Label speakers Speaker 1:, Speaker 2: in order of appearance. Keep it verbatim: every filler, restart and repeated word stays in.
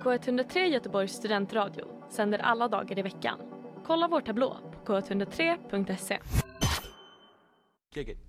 Speaker 1: K ett noll tre Göteborgs studentradio sänder alla dagar i veckan. Kolla vår tablå på k ett noll tre punkt se.
Speaker 2: Kick it.